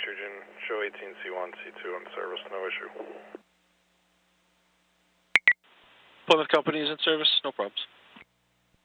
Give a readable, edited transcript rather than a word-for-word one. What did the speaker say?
nitrogen, show 18C1, C2 on service, no issue. Plymouth Company is in service, no problems.